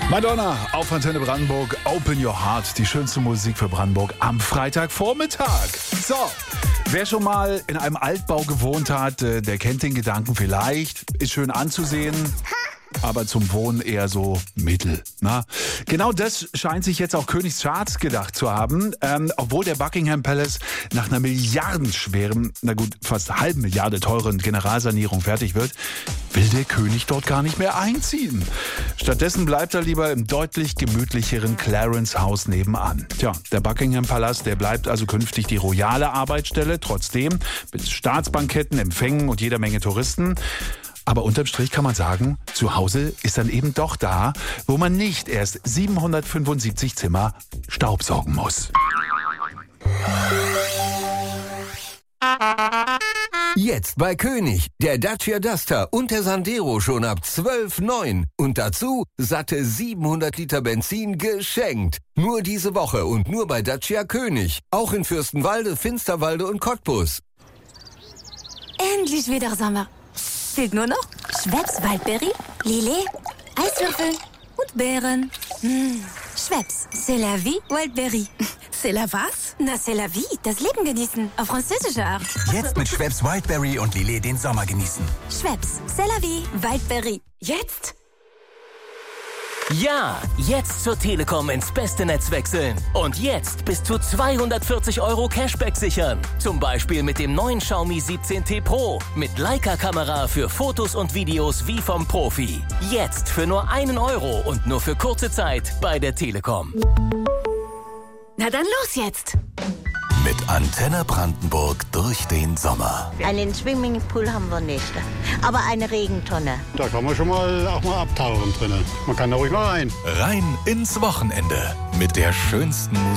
Madonna auf Antenne Brandenburg, Open Your Heart, die schönste Musik für Brandenburg am Freitagvormittag. So, wer schon mal in einem Altbau gewohnt hat, der kennt den Gedanken vielleicht, ist schön anzusehen, aber zum Wohnen eher so mittel. Na? Genau das scheint sich jetzt auch Königs Charles gedacht zu haben. Obwohl der Buckingham Palace nach einer milliardenschweren, fast halben Milliarde teuren Generalsanierung fertig wird, will der König dort gar nicht mehr einziehen. Stattdessen bleibt er lieber im deutlich gemütlicheren Clarence Haus nebenan. Tja, der Buckingham Palast, der bleibt also künftig die royale Arbeitsstelle, trotzdem mit Staatsbanketten, Empfängen und jeder Menge Touristen. Aber unterm Strich kann man sagen, zu Hause ist dann eben doch da, wo man nicht erst 775 Zimmer staubsaugen muss. Jetzt bei König, der Dacia Duster und der Sandero schon ab 12,9. Und dazu satte 700 Liter Benzin geschenkt. Nur diese Woche und nur bei Dacia König. Auch in Fürstenwalde, Finsterwalde und Cottbus. Endlich wieder Sommer. Fehlt nur noch Schweppes Waldberry, Lillet, Eiswürfel und Beeren. Schweppes, c'est la vie, Waldberry. C'est la was? Na, c'est la vie, das Leben genießen, auf französische Art. Jetzt mit Schweppes Wildberry und Lillet den Sommer genießen. Schweppes, c'est la vie, Waldberry. Jetzt? Ja, jetzt zur Telekom ins beste Netz wechseln. Und jetzt bis zu 240 € Cashback sichern. Zum Beispiel mit dem neuen Xiaomi 17T Pro. Mit Leica-Kamera für Fotos und Videos wie vom Profi. Jetzt für nur 1 € und nur für kurze Zeit bei der Telekom. Na dann los jetzt! Mit Antenne Brandenburg durch den Sommer. Einen Swimmingpool haben wir nicht, aber eine Regentonne. Da kann man schon mal auch mal abtauchen drinnen. Man kann da ruhig mal rein. Rein ins Wochenende mit der schönsten Musik.